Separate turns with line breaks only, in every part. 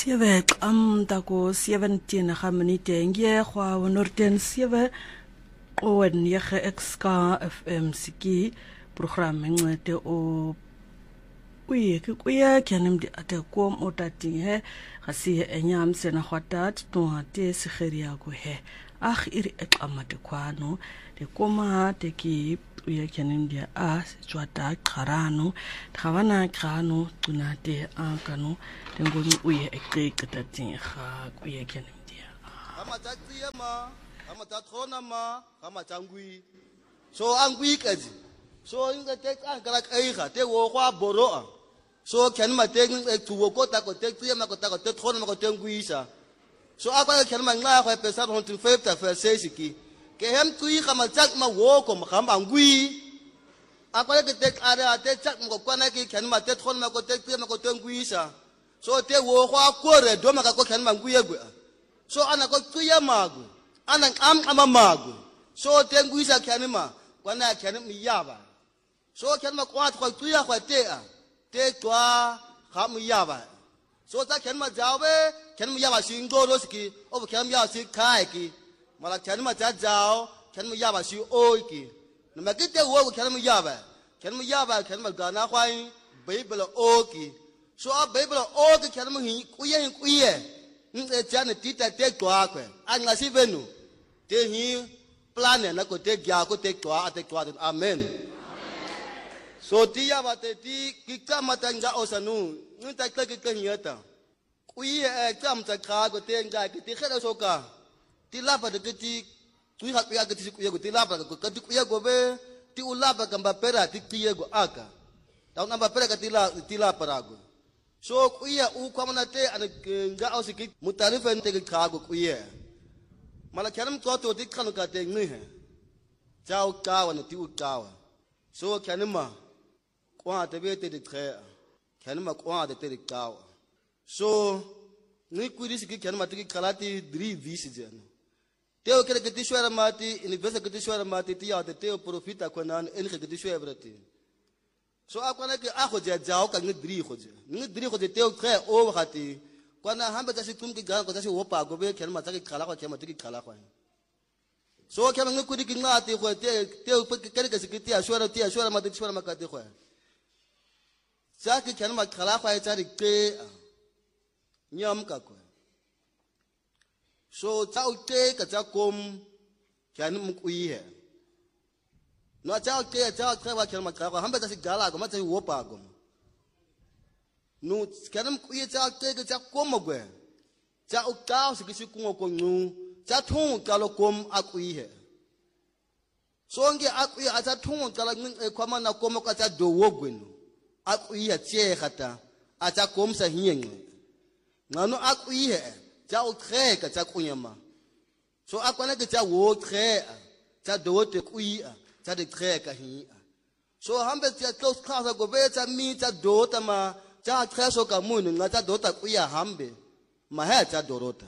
7 tako 17 ga minute nge gwa wonorten 7 owen yege exka FM siki program ngcede o kuye kyanem di atekom otati he gasi enyam sena khwatat to te sigeria go he ag iri eqamate kwano de koma te ki uye kyanem dia a swata qarano thabana qano tunate ankano ngoni uye eqeqeta tinga kuye kyanem dia
amatatsi ma amatatrona ma amatangui so angui kazi so inga tek angala kaiga te wo kwa boroa so kyan ma tek tuwo ko ta ko tek tiya ma ko ta ko te trona ma ko tenguisa so akwa kyan ma nga kwa pesa 150 fa sesiki ke hem tui kama chak ma wo ko ma khamba ngui akwa ke tek ara te chak ma ko kwana ki kyan ma te trona ma ko tek tiya ma ko tenguisa so te wo kwa kore do ma ko kyan ma ngui egwe so ana ko tuya magu ana ama magu so tenguisa kyan ma kwana kyan mi yaba so kyan ma kwa tuya kwa te kwa kham yaba so ta kyan ma jawe kyan ma yaba shi ngoro ski o kyan ma yaba shi kai ki mala kyan ma jao kyan ma yaba shi oi ki na ma kite wo kyan ma yaba kyan ma gana khwai bible o ki so a bible o ki kyan ma hi kuye nge jana tita te kwa kwe anga si venu te hi plane na ko te gya ko te kwa amen. So tiya bate ti kika matanga osanu nta kleke kenyata kuye kam ta kha ko te nga ki ti khela soka ti lapa de ti tu ha kuya ki ti kuye ko ti lapa ko ti kuye go be ti ulapa kamba pera ti kuye go aka ta namba pera ka ti lapa rago so kuye u kwamna te an nga osiki mutarifen te kha go kuye mala kyanam to ti khanu ka te ngi he chao kawa na ti u kawa so kyanama kwa te be te khe kyanama kwa te kawa so ni kudisi ki kyanama te kalati 3 visi jeno te o kere ke ti shwara mati university ke ti shwara mati ti ya te profita kwa nan en ke ti shwara brati so akwana ke a khoja jao ka ni 3 khoje te o khe o wakati kwana hamba ta si tum ki ga ko ta si wopa go be kyanama ta ki khala kwa kyanama te ki khala kwa so kyanama ni kudi ki ngati ko te kere ke sikiti a shwara mati shwara makati kwa Saki kyanama khala kwa chari ke nyam ka kwa so chao te ka cha kom kyanam kuihe no chao kwa kyanama khala kwa hamba ta si gala go ma ta wopa go no kyanam kuihe chao te ka cha kom gwe cha u ka si ki ku ko nu cha thung ka lo kom akuihe so nge akuihe a cha thung ka la kwa ma na kom ka cha do wo gwe no akuihe tse khata a cha kom sa hienge ngano akuihe cha u kheka cha kunyama so akwana ke cha wo khe cha do te kuia cha de kheka hi so hambe cha close class go be cha mi cha do ta ma cha khe so ka mun nga cha do ta kuia hambe ma ha cha dorota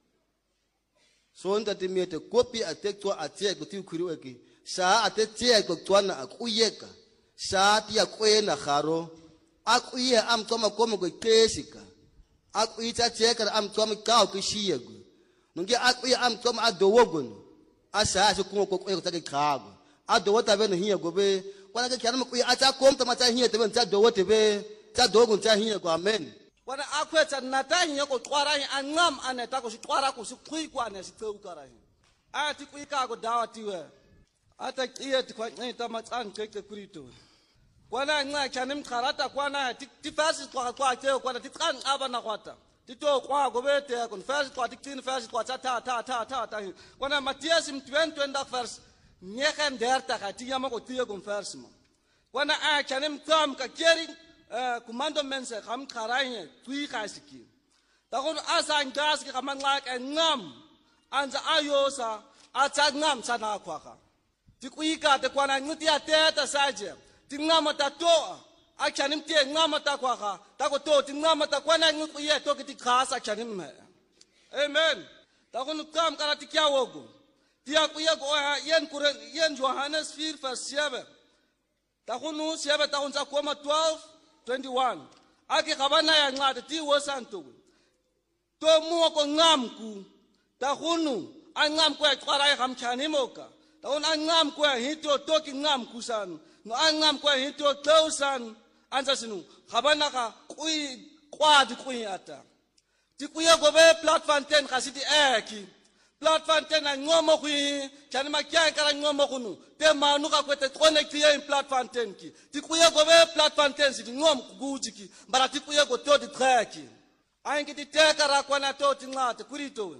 so nta te mi te copy a te to a che go ti khuru eki sa a te che go tswana akuyeka sa ti akwena kharo akuye am toma komo go kesika akuye cha cheka am toma ka ko shiyego nunge akuye am toma adowogon asa so ko ko ta khago adowo ta be no hiye go be kwana ke kyana kuye acha kom ta ma cha hiye te be cha dowo te be cha dogon cha hiye go amen
kwana akwe cha nata hiye ko twara hi angam aneta ko si twara ko si khui kwana si tseu kara hi ati kuye ka go dawa tiwe ata kiye ti kwa nta ma tsan ke kurito kwana nga kyanim kharata kwana ti fasi kwa teo kwana ti tsan aba na kwata ti to kwa go bete kon fasi kwa ti tin fasi kwa ta kwana Matias 20 vers nyekhem derta ka ti yama ko tiye kon fasi ma kwana a kyanim tam ka keri kumando mense kham kharanye tui khasiki ta kon asa ngas ki khamanga ka ngam anza ayosa atsa ngam sana kwa ti kuika te kwana nguti ateta saje tingama ta to achanim te ngama ta kwa kha ta ko to tingama ta kwana ngu ye to ki khasa chanim me amen ta ko nukam kala ti kya wogo ti ya ku ye go yen kuren yen Johannes 4:7 ta ko nu 7 ta ko sa ko ma 12:21 aki khabana ya ngata ti wo santu to mo ko ngam ku ta hunu an ngam ko twara ham chani moka ta un an ngam ko hito to ki ngam ku san no an ngam ko hito tausan anza sinu habana ka kui kwadi kui ata ti kuya go be platform 10 khasiti eki platform 10 na ngomo kui chani makya kala ngomo kunu te manu ka kwete connect ye in platform 10 ki ti kuya go be platform 10 si ngom kuguji ki bara ti kuya go to di traki aingi ti teka ra kwana to ti ngate kurito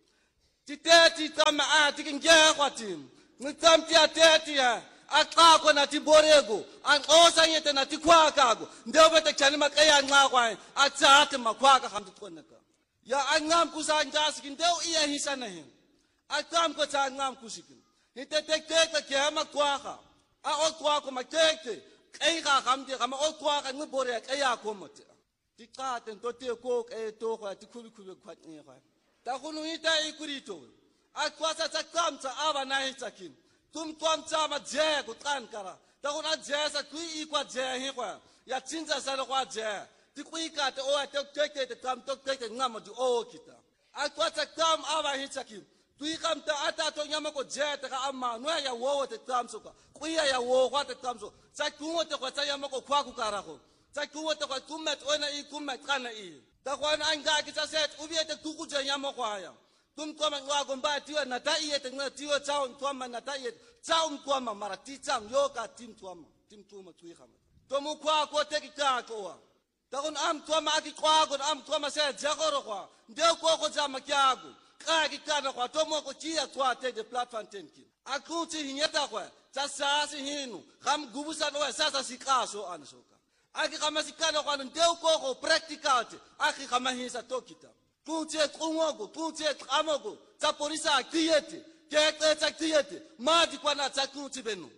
ti teti tama a ti nge kwatim ngitam ti ateti ha aqa kona ti borego an osa yete na ti kwakago ndobe te chani makaya nqa kwa atsate makwaka hamti koneka ya angam kusanja sikin deu iya hisana hin atam ko ta ngam kusikin hite tek tek ke ma kwaka a o kwako makeke ai ga hamdi ga ma o kwaka ngi bore ka ya ko mote ti ka ten to te ko e to ko ti kubi kubi kwa ni ga ta khunu ita ikurito a kwasa ta kamta aba na hitakin tum kwamta ma je ku tan kara ta khuna je sa ku I kwa je hi kwa ya tinza sa kwa je ti ku ka te o te te te kam to te ngam di o kita a kwasa kam aba hitakin tui kamta ata to nyama ko jeta ka amma no ya wo te tamso ka kuya ya wo kwa te tamso sa kuwo te kwa yama ko kwa ku karako sa kuwo te kwa kumet ona I kumet kana I ta kwa na anga ki sa set ubi te tuku je nyama kwa ya tum ko ma ngwa ko ba tiwa na ta I te ngwa tiwa chao to ma na ta I chao ko ma mara ti cham yo ka tim to ma tim to ma tui khama to mu kwa ko te ki ka ko wa ta kun am to ma ki kwa ko am to ma se jagoro kwa ndio ko jama kyago kaki kana kwa tomo ko chia kwa te de platform 10 ki akuti hinyeta kwa sasa hinu kham gubusa no sasa sikaso anasoka aki kama sikana kwa ndeu ko practical aki kama hisa tokita kunche kungogo kunche amogo ta polisa akiyete ke akiyete madi kwa na takuti benu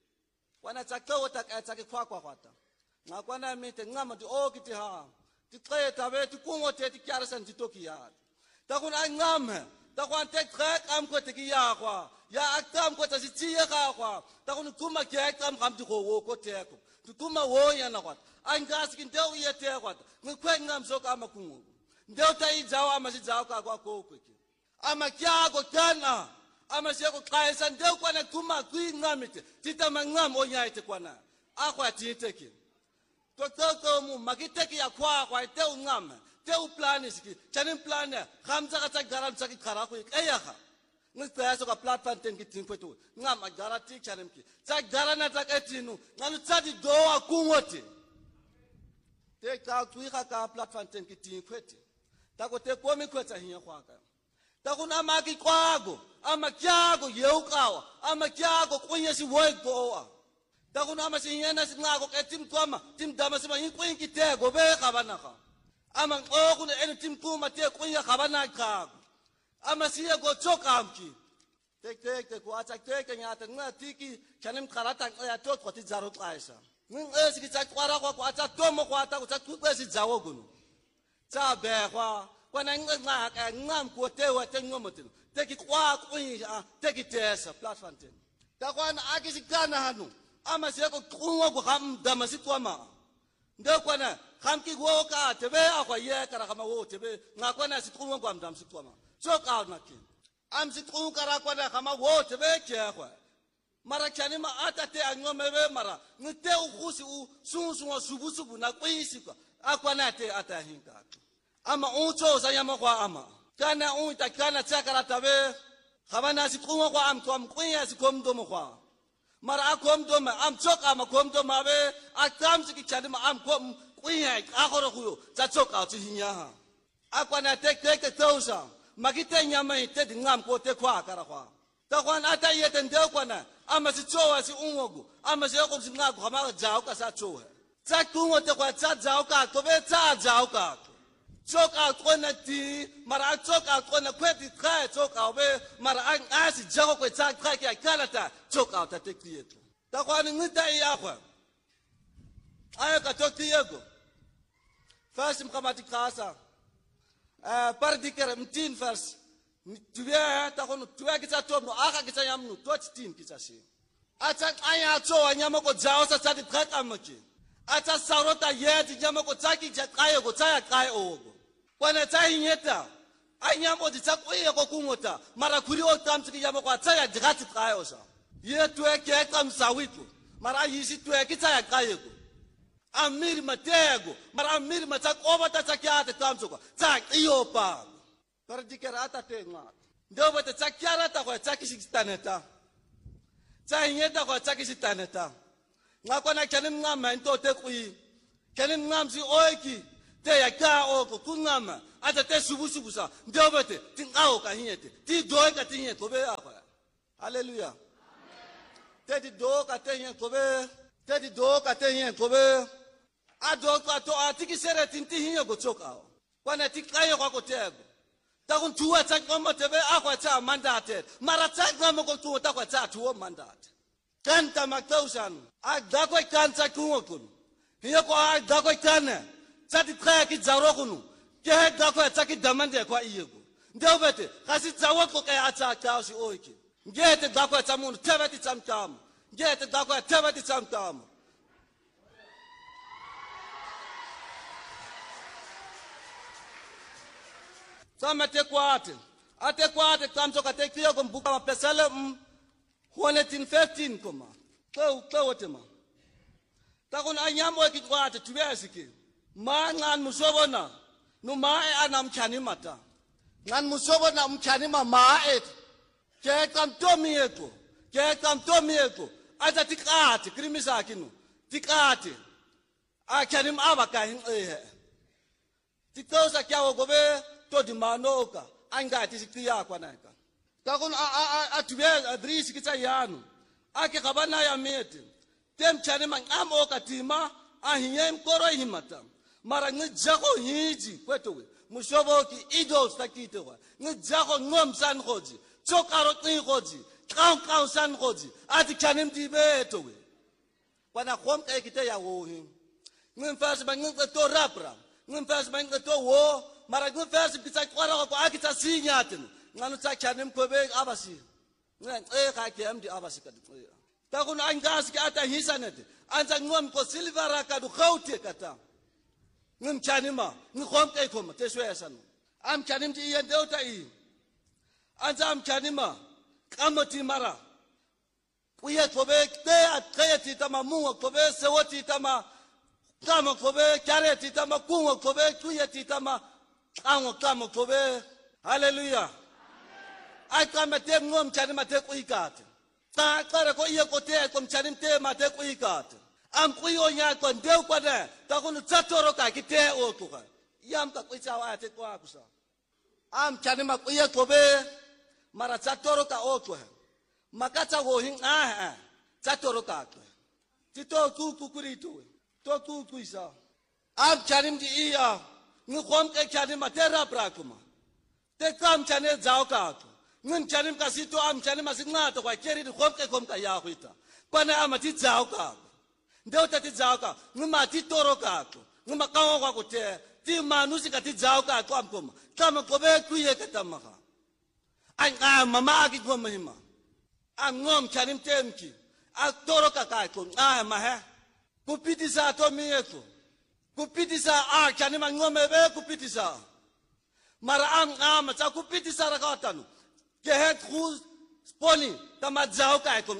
wana takao takatake kwa kwata ngakwana mite ngama di okiti ha tiqeta betu kungote tikyarasa ntitoki ya takun angam takun tek trek am ko teki ya kwa ya aktam ko ta sitie ka kwa takun kuma ke aktam kam ti ko wo ko teko tutuma wo ya na kwa angas kin deu ye te kwa ngwe ngam so ka makungu ndeu ta I jawa ama si jawa ka kwa ko ko ama kya ko kana ama se ko kaisa ndeu kwa na kuma kui ngamite tita mangam o nya ite kwa na akwa titeki to mu magiteki ya kwa te ngam teu planis ki chanin plana khamza ka garam saki khara ko eya kha ngi pesa ka platform 10 ki tin kwetu ngam agara ti chanim ki sa garana ta etinu nganu tsadi doa kungote te ka tuika ka platform 10 ki tin kwete ta ko te komi kweta hiya kwaka ta kuna maki kwago ama kyago yeukawa ama kyago kunyesi woigoa ta kuna ama sinyana singako etim twama tim dama sima yin kitego be kabanaka ama ngokune ene timpuma te kunya khabana ka ama siye go chokamki tek ko acha tek nyata ngatiki chanim kharata ya to khoti zaro qaisa ngesi ki chakwara ko acha tomo ko ata ko chakwesi zawo gunu cha be kwa na nga ka ngam ko te wa te ngomotin te ki kwa kunya te ki tesa platform 10 ta kwa na akisikana hanu ama siye ko kungo ko ham damasi twama ndo kwa na khamki go ka tebe akwa ye kara kama wo tebe ngakwana sitqunga kwa mdam sitqama choka nakin am sitqunga kara kwa na kama wo tebe ke kwa mara chani ma atate angomebe mara ngite ukhusi u sunsunga subusubu na kwisi kwa akwana te atahinka ama ucho sayama kwa ama kana uita kana chakara tabe khabana sitqunga kwa am kwa mkwiya sikomdomo kwa mara akomdomo am choka ma komdomo be atam sikichani ma am kwa kuya akoro kuyo tsachoka tsihinya akwana tek tausa magite nyama ite ngam ko te kwa kara kwa ta kwana ata yete ndeu kwana ama si chowa si ungogo ama si ko singago kama jao ka sa chowa tsa kungo te kwa tsa jao ka to be tsa jao ka choka kona ti mara choka kona kweti kha choka be mara an asi jao ko tsa kha ki kalata choka ta tekieto ta kwana ngita ya kwa ayo ka tokiyego first mkamati kasa pardikere mtin first tuya ta kono tuya kitsa tomo aka kitsa yamnu tot tin kitsa shi acha aya cho nyama ko jao sa tsadi khata maki acha sarota yeti nyama ko tsaki ja kayo ko tsaya kayo ogo kwana tsayinyeta anyamo di tsa kuye ko kungota mara khuri o tsamtsi ya mo kwa tsaya digati tsayo sa ye twe ke tsamsa witu mara yisi twe ke tsaya kayeko amiri matego mara amiri matsak obata tsakyate tsamtsuko tsak iyopa par dikerata tenga ndo bata tsakyara ta kwa tsakisistaneta tsayeta kwa tsakisistaneta ngakona kenim ngama into te kui kenim ngamsi oiki te ya ka oko kungama ata te subusubusa ndo bata tingao ka hiete ti doika tinye kobe akwa hallelujah te di doka tenye kobe te di doka tenye kobe adoka to atiki sere tinti hinyo gochoka kwana tikayo kwa kotego takun tuwa tsakoma tebe akwa tsa mandate mara tsakoma ko tuwa takwa tsa tuwa mandate kanta maktausan agdako kansa kuokun hiyo ko agdako kana tsati khaya ki zarokunu ke agdako tsaki damande kwa iyego ndio bete kasi tsawako ka atsa kasi oiki ngete gdako tsamuntu tebeti tsamtama ngete gdako tebeti tsamtama Sama ate kwate kamtoka tekio kumbuka mapesale hone tin 15 koma wote ma takun anyamo kikwate tubesiki ma ngan musobona no mae anamchani mata ngan musobona mchani ma et ke kamtomi eko ata tikati krimisa kinu tikati akanim abaka hin titosa kyawo gobe to di manoka anga tisikia kwa naka takun atube adrisi kitayanu ake kabana ya mete temchane mangamo katima ahiye mkoro himata mara ngijako hiji kwetowe mushoboki idols takitewa ngijako ngomsan khoji chokaro khoji kaun san khoji ati chanim dibetowe wana khomka ekite ya wohi ngimfasi bangito rapra ngimfasi bangito wo mara ngifesi kitsa kwara ko akitsa sinyatin nganu tsa chanim kobe abasi nge ka ke amdi abasi ka ta kun angasi ka ata hisanete anza ngom ko silvera ka du khawte kata ngim chanima ngikhom ke khoma teswesan am chanim ti yendeuta I anza am chanima kamoti mara kuye kobe te atkayeti tama mungo kobe sewoti tama kama kobe kareti tama kungo kobe kuyeti tama kamo kobe hallelujah ai kama te ngom chani mate kuikate ta kare ko iye ko te ko chani te mate kuikate am kuyo nya ko ndeu kwa de ta ko tsatoro ka kite o tuka yam ka kuicha wa te kwa kusa am chani ma kuye kobe mara tsatoro ka o to makata wo hin tsatoro ka tito kukurito to kuisa am chani di iya ngikhom ke chani matera prakuma te kam chane zao ka ngin chani kasito am chani masingato kwa keri di khom ke khom ka ya khita kwana amati zao ka ndeu tati zao ka ngimati toro ka ngima kawo kwa kute ti manusi ka ti zao ka am koma kama kobe kuye ka tamaka anga mama aki koma hima am ngom chani temki ak toro ka ko mahe kupiti sa to miyeko kupitisa chani mangome be kupitisa mara am cha kupitisa rakatanu ke het khuz sponi tamadzao ka ko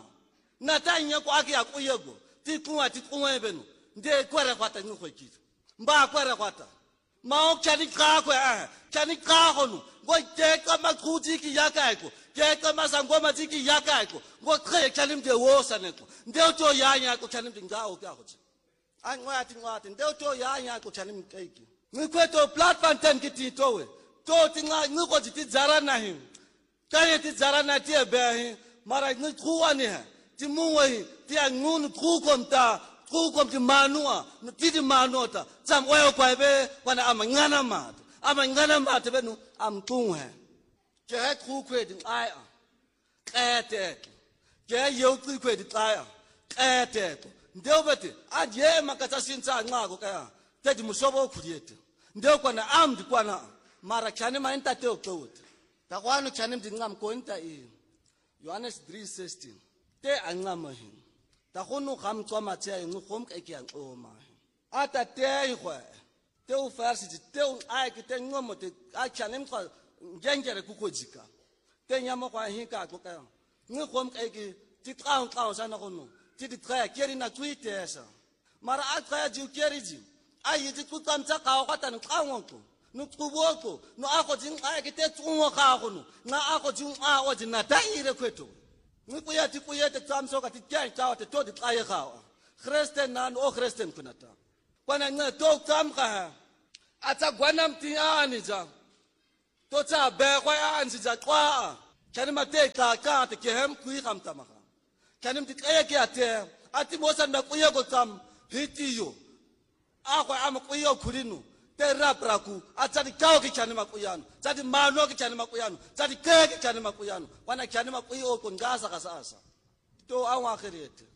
natanya ko aki akuyego tikuwa benu nde kwara kwata ngoko kitu mba kwara kwata mao chani ka ko chani ka honu go te kama khuji ki yakaiko ke kama sangoma tiki yakaiko go khe chani mde wosaneko nde to yanya ko chani ngao ka hoje ngwati ndeu to yanya ko chani mkeiki ngikweto platform ten kititowe to tinga ngiko tizara nahi kare tizara na tie behi mara ngikuani ha timuwe ti angun kukomta kukomti manua titi manota sam oyo kwabe kwana amangana mat benu amtunhe ke het kukwedi aya kete ke yoku kwedi aya kete ndeu bete aje makata sinza ngako kaya tedi musobo khuliyete ndeu kwana amdi kwana mara chane ma entate okowut takwano chane mdingam ko enta Johannes 3:16 te angama hin takhonu kham tswa matya ngkhom ke ke anqoma ata te ihwe te u farsi te u ai ki te ngomo te a chanem kwa ngengere kukojika te nyamo kwa hinka ko ka ngi khom ka ki ti tlaung sana gono ti tra keri na tuitesa mara a tra ji keri ji ai ti ku tsamtsa ka ka tan tlaung no kuboko no ako jing ai ki te tsungo ka gono na ako jing a o jina ta ire kweto ngi kuya ti te tsamso ka ti kya ta te to di tlaye ka Christian nan o Christian kunata kwana nge to tsamka ata gwanam ti ani ja to tsa be kwa ansi ja kwa kani mate ka te kehem kui kam tamaka kani ti kaya ke ate ati mosan na kuya ko tam hitiyo akwa am kuya kurinu te rapraku ata di kawo ki kani makuyano tadi mano ki kani makuyano tadi ke ki kani makuyano wana kani makuyo ko ngasa kasasa to anwa khirete